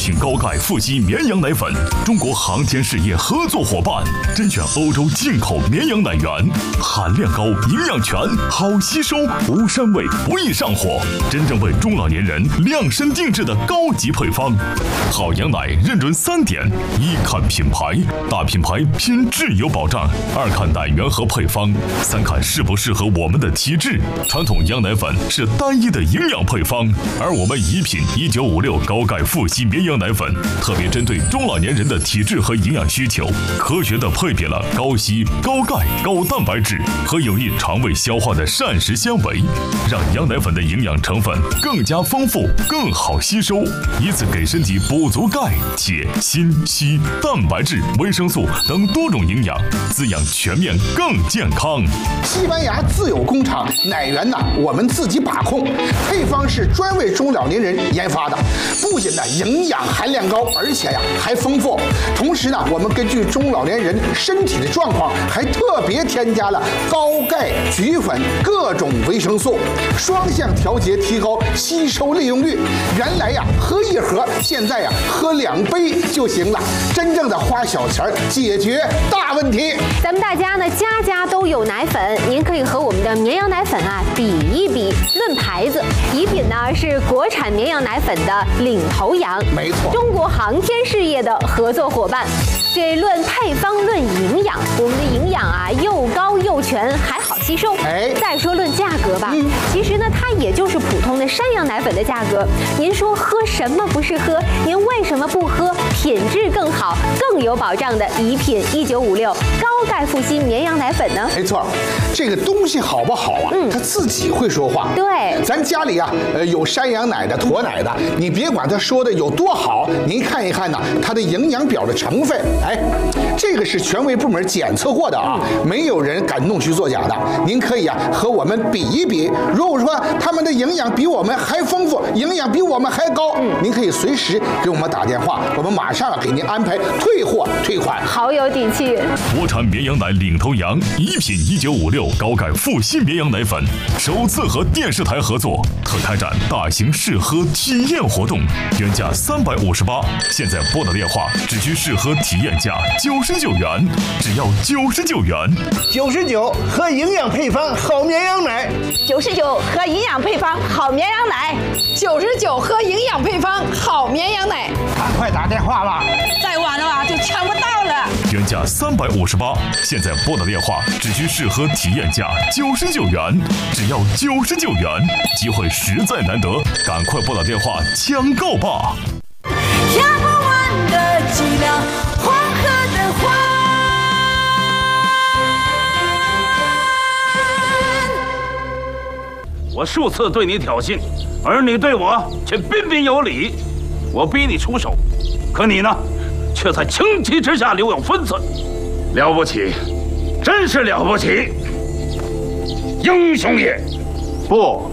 品高钙富硒绵羊奶粉，中国航天事业合作伙伴，甄选欧洲进口绵羊奶源，含量高，营养全，好吸收，无膻味，不易上火，真正为中老年人量身定制的高级配方。好羊奶认准3点：一看品牌，大品牌拼质有保障；二看奶源和配方；三看适不适合我们的体质。传统羊奶粉是单一的营养配方，而我们宜品1956高钙富硒绵羊奶粉，特别针对中老年人的体质和营养需求，科学的配比了高硒、高钙、高蛋白质和有利肠胃消化的膳食纤维，让羊奶粉的营养成分更加丰富、更好吸收，以此给身体补足钙、铁、锌、硒、蛋白质、维生素等多种营养，滋养全面更健康。 西班牙自有工厂，奶源呢我们自己把控，配方是专为中老年人研发的，不仅呢营养含量高，而且呀还丰富。同时呢，我们根据中老年人身体的状况，还特别添加了高钙、菊粉各种维生素，双向调节，提高吸收利用率。原来呀喝1盒，现在呀喝2杯就行了，真正的花小钱解决大问题。 咱们大家呢家家都有奶粉，您可以和我们的绵羊奶粉啊比一比。论牌子，宜品呢是国产绵羊奶粉的领头羊， 没错， 中国航天事业的合作伙伴。这论配方论营养，我们的营养啊又高又全，还好吸收。再说论价格吧，其实呢它也就是普通的山羊奶粉的价格。您说喝什么不是喝？您为什么不喝品质更好、更有保障的宜品1956高钙富硒绵羊奶粉呢？ 没错，这个东西好不好啊？它自己会说话。 对， 咱家里啊，有山羊奶的、驼奶的，你别管它说的有多好，您看一看呢，它的营养表的成分，这个是权威部门检测过的啊，没有人敢弄虚作假的。您可以啊和我们比一比，如果说他们的营养比我们还丰富，营养比我们还高，您可以随时给我们打电话，我们马上给您安排退货退款。 好有底气！ 国产绵羊奶领头羊，宜品1956高钙富硒绵羊奶粉，首次和电视台合作，特开展大型试喝体验活动，原价358，现在拨打电话只需试喝体验价99元，只要99元。 99喝营养配方好绵羊奶 ，99喝营养配方好绵羊奶，99喝营养配方好绵羊奶。 赶快打电话吧， 再晚的话就抢不到了。 原价358，现在拨打电话只需试喝体验价99元，只要99元，机会实在难得，赶快拨打电话抢购吧！ 跳不完的脊梁，黄河的花。 我数次对你挑衅，而你对我却彬彬有礼。我逼你出手，可你呢，却在情急之下留有分寸。了不起，真是了不起，英雄也。 不，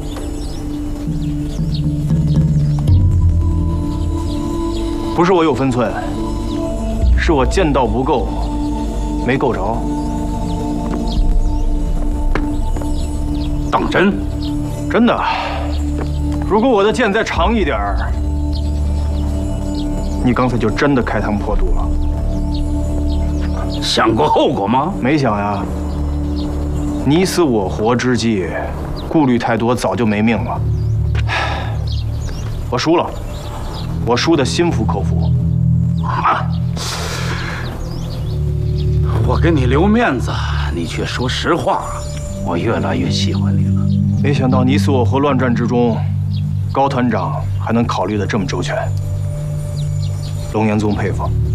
不是我有分寸，是我剑道不够，没够着。 当真？ 真的。如果我的剑再长一点儿，你刚才就真的开膛破肚了。 想过后果吗？ 没想呀。你死我活之际，顾虑太多，早就没命了。我输了，我输得心服口服。 啊！我给你留面子，你却说实话，我越来越喜欢你了。 没想到你死我活乱战之中，高团长还能考虑得这么周全。龙岩宗佩服。